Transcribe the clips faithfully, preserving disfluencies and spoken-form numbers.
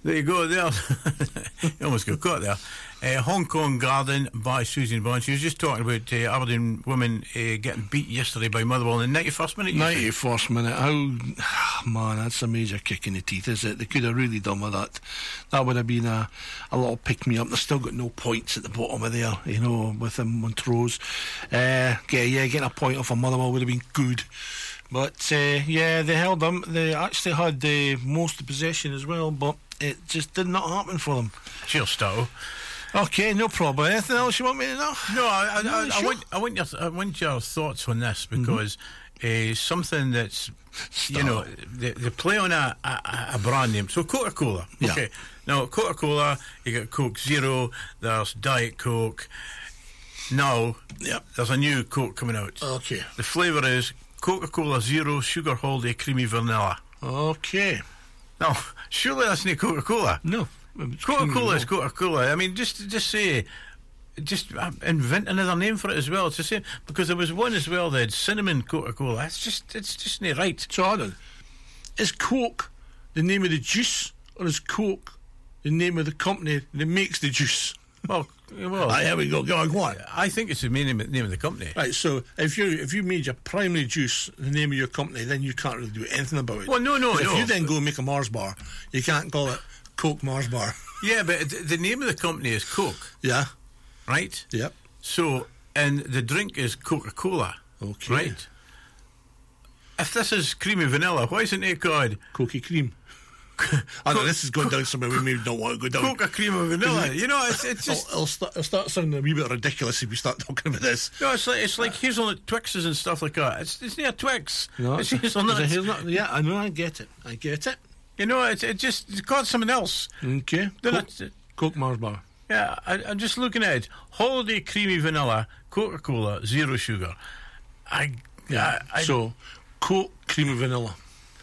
There you go, there. You almost got caught there. Uh, Hong Kong Garden by Susan Bond. She was just talking about uh, Aberdeen women uh, getting beat yesterday by Motherwell in the ninety-first minute. ninety-first minute. How, oh, man, that's a major kick in the teeth, is it? They could have really done with that. That would have been a, a little pick me up. They've still got no points at the bottom of there, you know, with them Montrose. Uh, yeah, yeah, getting a point off a Motherwell would have been good. But uh, yeah, they held them. They actually had uh, most of the possession as well, but it just did not happen for them. Cheers, Stowe. Okay, no problem. Anything else you want me to know? No, I, I, No, I, I, sure. want, I, want your, I want your thoughts on this, because mm-hmm. uh, something that's, Stop. you know, they, they play on a, a, a brand name. So Coca-Cola. Yeah. Okay. Now, Coca-Cola, you got Coke Zero, there's Diet Coke. Now, Yep. there's a new Coke coming out. Okay. The flavour is Coca-Cola Zero Sugar Holiday Creamy Vanilla. Okay. Now, surely that's not Coca-Cola. No. Coca-Cola is Coca-Cola. I mean, just just say, just uh, invent another name for it as well. It's the same, because there was one as well that had cinnamon Coca-Cola. It's just, it's just not right. So, hold on. Is Coke the name of the juice, or is Coke the name of the company that makes the juice? Well, well, Ah, here we go. Go on, go on. I think it's the main name, name of the company. Right, so if you if you made your primary juice the name of your company, then you can't really do anything about it. Well, no, no, 'Cause no. If you then go and make a Mars bar, you can't call it Coke Mars bar. Yeah, but th- the name of the company is Coke, Yeah. right? Yep. So, and the drink is Coca-Cola, Okay. right? If this is creamy vanilla, why isn't it called Cokey cream. I know this is going down somewhere we maybe don't want to go down. Coca Cream and Vanilla? You know, it's, it's just... It'll, it'll, start, it'll start sounding a wee bit ridiculous if we start talking about this. No, it's like it's like hazelnut Twixes and stuff like that. It's it's not Twix. No, it's it's hazelnuts. a hazelnut. Yeah, I know. I get it. I get it. You know, it's it just it's called something else. Okay. Then Coke, it's- Coke Mars bar. Yeah, I, I'm just looking at it. Holiday Creamy Vanilla, Coca-Cola, zero sugar. I Yeah. I, I, so, Coke creamy vanilla.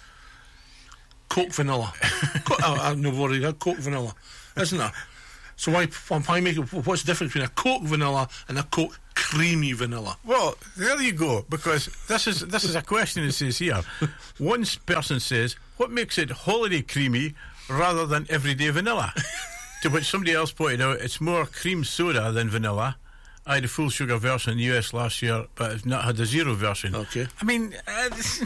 Coke vanilla. Co- I, I know what it is. Coke vanilla, isn't there? So why why make it? What's the difference between a Coke vanilla and a Coke creamy vanilla? well, there you go. Because this is this is a question that says here. One person says, "What makes it holiday creamy rather than everyday vanilla?" To which somebody else pointed out, it's more cream soda than vanilla. I had a full sugar version in the U S last year, but I've not had a zero version. Okay. I mean, uh,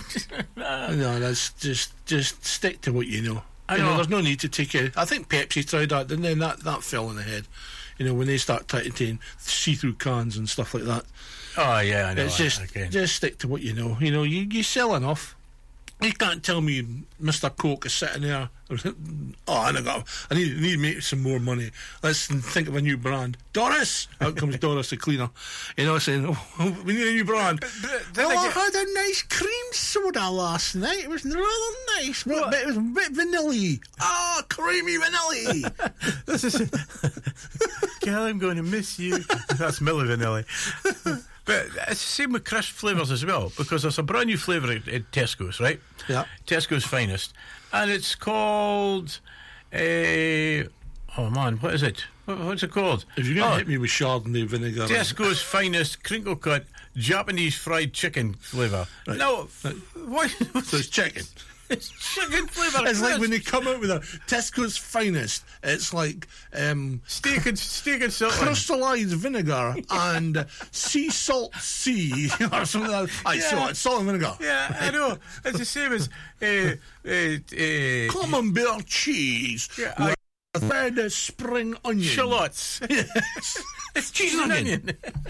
No, that's just just stick to what you know. I you know, know. there's no need to take it. I think Pepsi tried that, didn't they? And that that fell on the head. You know, when they start trying to see-through cans and stuff like that. oh yeah, I know. It's just okay. just stick to what you know. You know, you you sell enough. You can't tell me Mister Coke is sitting there. Oh, I got. I need, need to make some more money. Let's think of a new brand. Doris. Out comes Doris, the cleaner. You know, saying, oh, we need a new brand. then Oh, I I get- had a nice cream soda last night. It was rather nice, but it was a bit vanilla-y. Ah, creamy vanilla. This is Gal, I'm going to miss you. That's Milli Vanilli. But it's the same with crisp flavours as well, because there's a brand new flavour at, at Tesco's, right? Yeah. Tesco's Finest, and it's called. Uh, oh man, what is it? What, what's it called? If you're going to Oh, hit me with Chardonnay vinegar, Tesco's Finest crinkle cut Japanese fried chicken flavour. Right. No, Right. what? so it's chicken. It's chicken flavour. It's like crisp. when they come out with a Tesco's Finest. It's like um, steak and steak and salt. crystallized vinegar and sea salt sea or something like that. Aye, Yeah. salt, salt and vinegar. Yeah, I know. It's the same as uh, uh, uh, Camembert cheese. Yeah, with a third of spring onion. shallots. Yes. It's cheese and onion.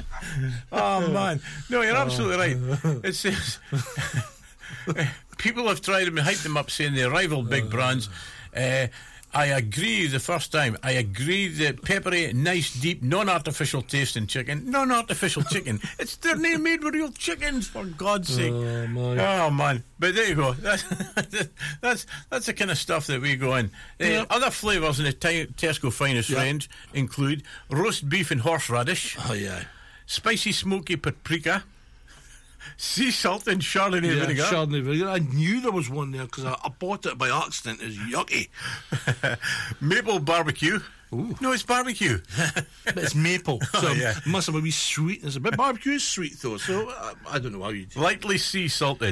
Oh man, no, you're absolutely right. It says people have tried them and hyped them up, saying they rival big brands. Uh, I agree. The first time, I agree that peppery, nice, deep, non-artificial tasting chicken, non-artificial chicken. It's they're na- made with real chickens, for God's sake. Oh, my. Oh man, but there you go. That's that's that's the kind of stuff that we go in. Uh, Yep. Other flavours in the Te- Tesco Finest Yep. range include roast beef and horseradish, Oh, yeah. spicy smoky paprika, sea salt and Chardonnay Yeah, vinegar, Chardonnay vinegar. I knew there was one there because I, I bought it by accident. It's yucky. maple barbecue. Ooh. No, it's barbecue. But it's maple. So Oh, yeah. it must have a wee sweetness. A bit barbecue is sweet though, so uh, I don't know how you do. Lightly sea salted.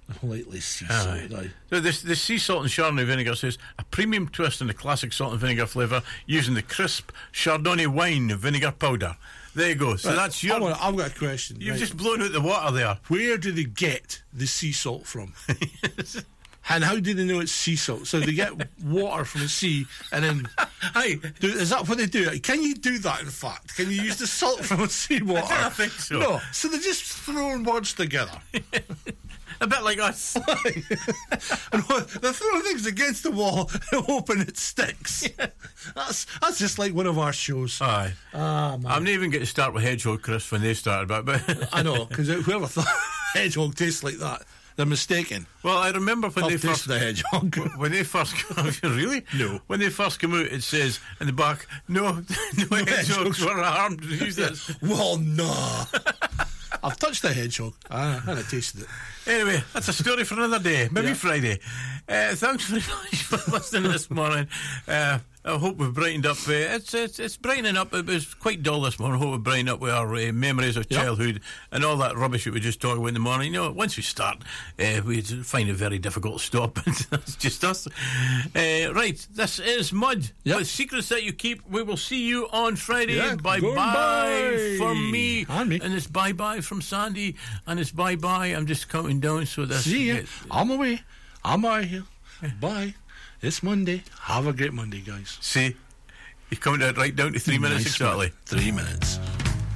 Lightly sea Aye. salt. Aye. So this the sea salt and Chardonnay vinegar says a premium twist on the classic salt and vinegar flavour using the crisp Chardonnay wine vinegar powder. There you go. So Right, that's your. I wanna- I've got a question. You've right. just blown out the water there. Where do they get the sea salt from? And how do they know it's sea salt? So they get water from the sea and then... Hey, do, is that what they do? Can you do that, in fact? Can you use the salt from sea water? I don't think so. No. So they're just throwing words together. A bit like us. And what, they're throwing things against the wall and hoping it sticks. That's that's just like one of our shows. Aye. Ah, man. I'm not even going to start with Hedgehog Crisp when they started, but, but I know, because whoever thought hedgehog tastes like that, they're mistaken. well, I remember when I'll they taste first the hedgehog. when they first come, really No. when they first come out, it says in the back, no, no, hedgehogs were harmed. Use this. Well, no. I've touched the hedgehog. I, I tasted it. Anyway, that's a story for another day, maybe Yeah. Friday. Uh, thanks very much for listening this morning. Uh, I hope we've brightened up. Uh, it's, it's it's brightening up. It was quite dull this morning. I hope we've brightened up with our uh, memories of Yeah. childhood and all that rubbish that we just talked about in the morning. You know, once we start, uh, we find it very difficult to stop. That's just us. Uh, right, this is Mud. Yep. With Secrets That You Keep. We will see you on Friday. Yeah, bye going bye bye. from me. And me. And it's bye bye from Sandy. And it's bye bye. I'm just counting down so this. See ya. gets- I'm away. I'm out here. Bye. It's Monday. Have a great Monday, guys. See, you're coming out right down to three minutes Nice exactly. one. Three minutes.